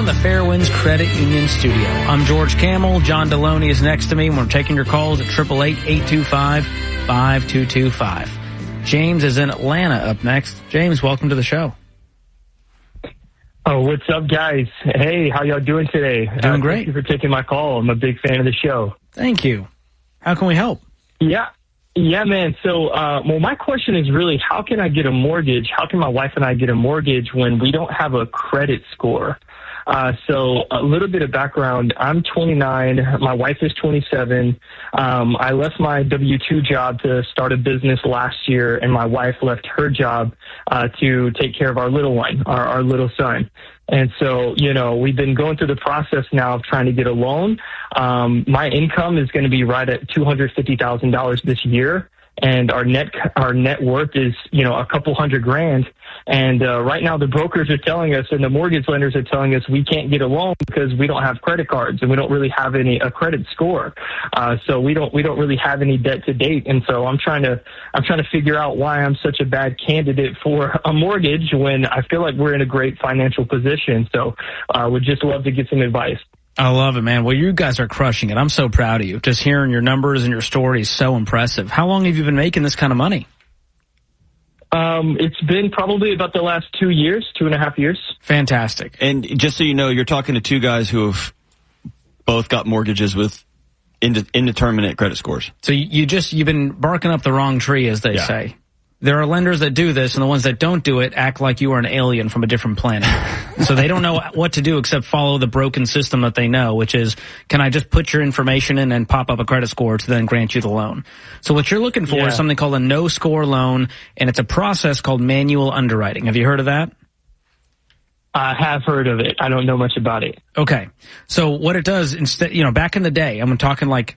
the Fairwinds Credit Union studio. I'm George Camel. John Deloney is next to me. We're taking your calls at 888-825-5225. James is in Atlanta up next. James, welcome to the show. Oh, what's up, guys? Hey, how y'all doing today? Doing great. Thank you for taking my call. I'm a big fan of the show. Thank you. How can we help? Yeah, man. So, my question is really, how can I get a mortgage? How can my wife and I get a mortgage when we don't have a credit score? So a little bit of background. I'm 29. My wife is 27. I left my W-2 job to start a business last year, and my wife left her job to take care of our little one, our little son. And so, we've been going through the process now of trying to get a loan. My income is going to be right at $250,000 this year. And our net worth is, a couple $100,000. And right now the brokers are telling us and the mortgage lenders are telling us we can't get a loan because we don't have credit cards and we don't really have a credit score. So we don't really have any debt to date. And so I'm trying to figure out why I'm such a bad candidate for a mortgage when I feel like we're in a great financial position. So would just love to get some advice. I love it, man. Well, you guys are crushing it. I'm so proud of you. Just hearing your numbers and your story is so impressive. How long have you been making this kind of money? It's been probably about the last 2.5 years. Fantastic. And just so you know, you're talking to two guys who have both got mortgages with indeterminate credit scores. So you've been barking up the wrong tree, as they say. There are lenders that do this, and the ones that don't do it act like you are an alien from a different planet. So they don't know what to do except follow the broken system that they know, which is, can I just put your information in and pop up a credit score to then grant you the loan? So what you're looking for is something called a no-score loan, and it's a process called manual underwriting. Have you heard of that? I have heard of it. I don't know much about it. Okay. So what it does, instead, back in the day, I'm talking like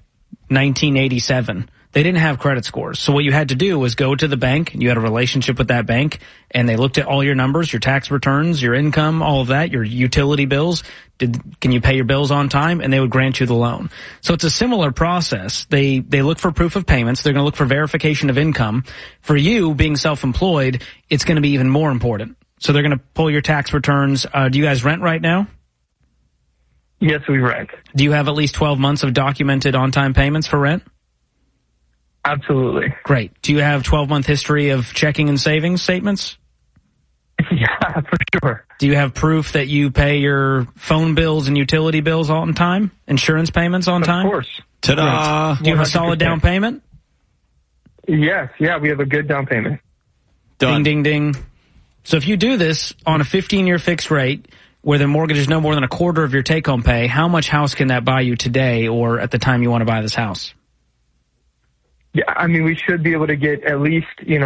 1987, they didn't have credit scores. So what you had to do was go to the bank, and you had a relationship with that bank, and they looked at all your numbers, your tax returns, your income, all of that, your utility bills. Can you pay your bills on time? And they would grant you the loan. So it's a similar process. They look for proof of payments. They're going to look for verification of income. For you, being self-employed, it's going to be even more important. So they're going to pull your tax returns. Do you guys rent right now? Yes, we rent. Do you have at least 12 months of documented on-time payments for rent? Absolutely. Great. Do you have 12-month history of checking and savings statements? Yeah, for sure. Do you have proof that you pay your phone bills and utility bills on time? Insurance payments on time? Of course. Ta-da! Do you have a solid down payment? Yes. Yeah, we have a good down payment. Done. Ding, ding, ding. So if you do this on a 15-year fixed rate where the mortgage is no more than a quarter of your take-home pay, how much house can that buy you today or at the time you want to buy this house? Yeah, I mean, we should be able to get at least,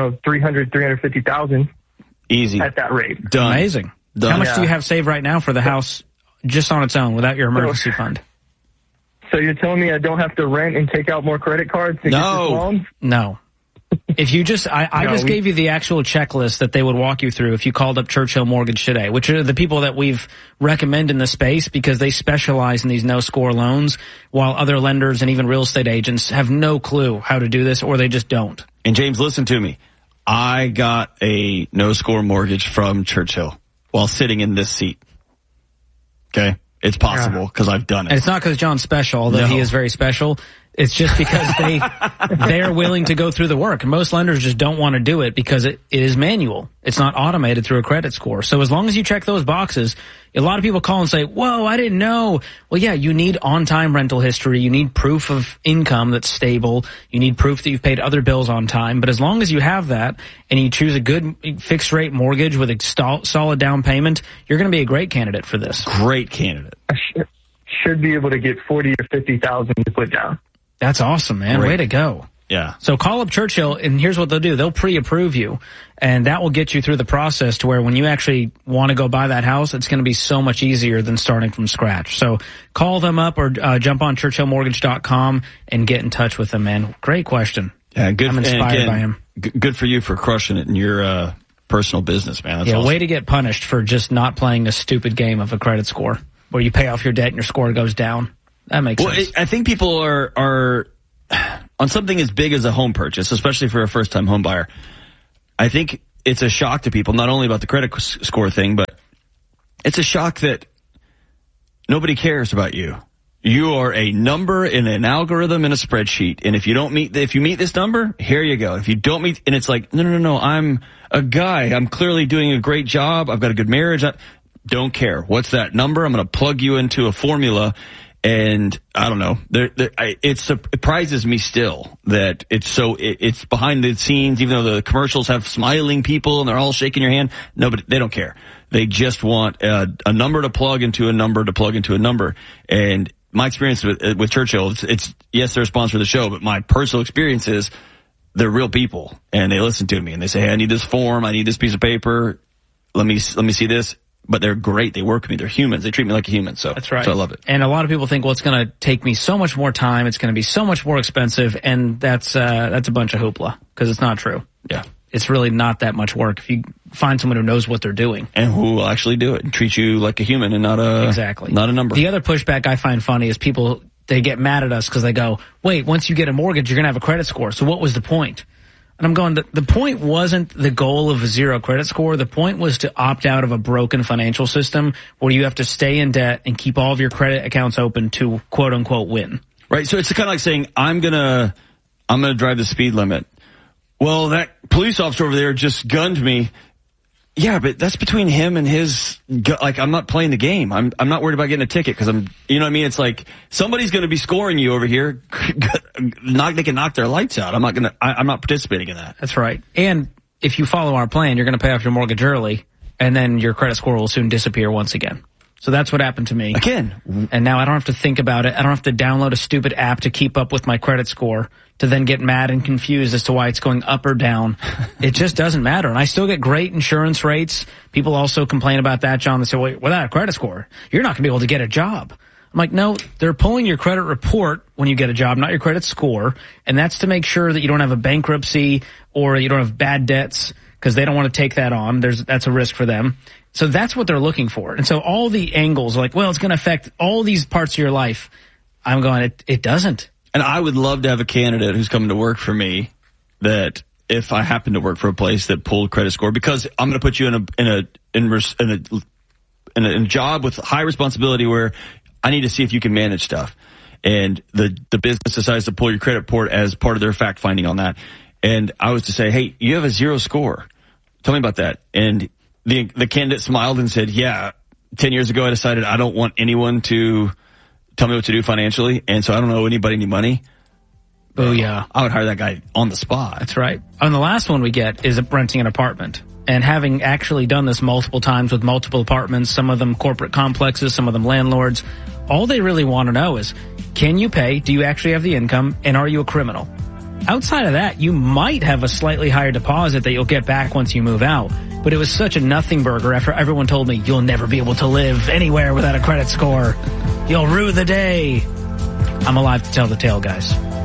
$350,000 Easy. at that rate. Done. Amazing. Done. How much do you have saved right now for the house just on its own without your emergency fund? So you're telling me I don't have to rent and take out more credit cards to get this loan? No. If you just, I just gave you the actual checklist that they would walk you through if you called up Churchill Mortgage today, which are the people that we've recommended in the space because they specialize in these no-score loans, while other lenders and even real estate agents have no clue how to do this, or they just don't. And James, listen to me. I got a no-score mortgage from Churchill while sitting in this seat. Okay? It's possible because I've done it. And it's not because John's special, although he is very special. It's just because they're willing to go through the work. And most lenders just don't want to do it because it is manual. It's not automated through a credit score. So as long as you check those boxes, a lot of people call and say, whoa, I didn't know. Well, yeah, you need on-time rental history. You need proof of income that's stable. You need proof that you've paid other bills on time. But as long as you have that and you choose a good fixed rate mortgage with a solid down payment, you're going to be a great candidate for this. Great candidate. I should be able to get $40,000 or $50,000 to put down. That's awesome, man. Great. Way to go. Yeah. So call up Churchill, and here's what they'll do. They'll pre-approve you, and that will get you through the process to where when you actually want to go buy that house, it's going to be so much easier than starting from scratch. So call them up or jump on churchillmortgage.com and get in touch with them, man. Great question. Yeah, good. I'm inspired by him. Good for you for crushing it in your personal business, man. That's awesome. Way to get punished for just not playing this stupid game of a credit score where you pay off your debt and your score goes down. That makes sense. I think people are on something as big as a home purchase, especially for a first-time home buyer. I think it's a shock to people, not only about the credit score thing, but it's a shock that nobody cares about you. You are a number in an algorithm in a spreadsheet. And if you meet this number, here you go. If you don't meet, and it's like, no, I'm a guy. I'm clearly doing a great job. I've got a good marriage. Don't care. What's that number? I'm going to plug you into a formula. And I don't know. It surprises me still that it's behind the scenes, even though the commercials have smiling people and they're all shaking your hand. No, but they don't care. They just want a number to plug into a number to plug into a number. And my experience with Churchill, it's yes, they're a sponsor of the show, but my personal experience is they're real people and they listen to me and they say, hey, I need this form. I need this piece of paper. Let me see this. But they're great. They work with me. They're humans. They treat me like a human. So that's right. So I love it. And a lot of people think, well, it's going to take me so much more time. It's going to be so much more expensive. And that's a bunch of hoopla because it's not true. Yeah. It's really not that much work if you find someone who knows what they're doing. And who will actually do it and treat you like a human and not a number. The other pushback I find funny is people, they get mad at us because they go, wait, once you get a mortgage, you're going to have a credit score. So what was the point? And I'm going, the point wasn't the goal of a zero credit score. The point was to opt out of a broken financial system where you have to stay in debt and keep all of your credit accounts open to quote unquote win. Right. So it's kind of like saying, I'm going to drive the speed limit. Well, that police officer over there just gunned me. Yeah, but that's between him and his, like, I'm not playing the game. I'm not worried about getting a ticket because you know what I mean? It's like somebody's going to be scoring you over here. They can knock their lights out. I'm not participating in that. That's right. And if you follow our plan, you're going to pay off your mortgage early and then your credit score will soon disappear once again. So that's what happened to me. Again. And now I don't have to think about it. I don't have to download a stupid app to keep up with my credit score to then get mad and confused as to why it's going up or down. It just doesn't matter. And I still get great insurance rates. People also complain about that, John. They say, well, without a credit score, you're not going to be able to get a job. I'm like, no, they're pulling your credit report when you get a job, not your credit score. And that's to make sure that you don't have a bankruptcy or you don't have bad debts because they don't want to take that on. That's a risk for them. So that's what they're looking for. And so all the angles are like, well, it's going to affect all these parts of your life. I'm going, it doesn't. And I would love to have a candidate who's coming to work for me that if I happen to work for a place that pulled credit score, because I'm going to put you in a job with high responsibility where I need to see if you can manage stuff. And the business decides to pull your credit report as part of their fact finding on that. And I was to say, hey, you have a zero score. Tell me about that. And the candidate smiled and said, yeah, 10 years ago I decided I don't want anyone to tell me what to do financially, and so I don't owe anybody any money. Oh, yeah. I would hire that guy on the spot. That's right. And the last one we get is renting an apartment. And having actually done this multiple times with multiple apartments, some of them corporate complexes, some of them landlords, all they really want to know is, can you pay? Do you actually have the income? And are you a criminal? Outside of that, you might have a slightly higher deposit that you'll get back once you move out. But it was such a nothing burger after everyone told me, you'll never be able to live anywhere without a credit score. You'll rue the day. I'm alive to tell the tale, guys.